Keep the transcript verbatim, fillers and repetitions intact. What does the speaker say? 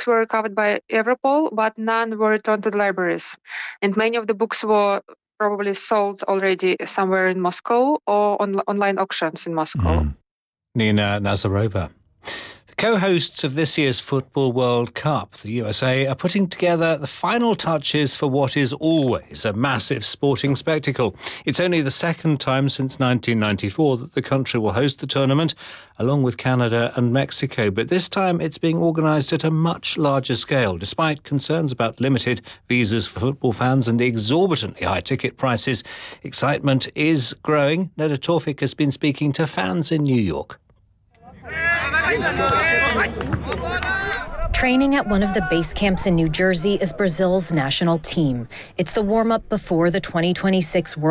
books were recovered by Europol, but none were returned to the libraries. And many of the books were probably sold already somewhere in Moscow or on online auctions in Moscow. Mm. Nina Nazarova. The co-hosts of this year's Football World Cup, the U S A, are putting together the final touches for what is always a massive sporting spectacle. It's only the second time since nineteen ninety-four that the country will host the tournament, along with Canada and Mexico. But this time it's being organised at a much larger scale. Despite concerns about limited visas for football fans and the exorbitantly high ticket prices, excitement is growing. Neda Tawfik has been speaking to fans in New York. Training at one of the base camps in New Jersey is Brazil's national team. It's the warm-up before the twenty twenty-six World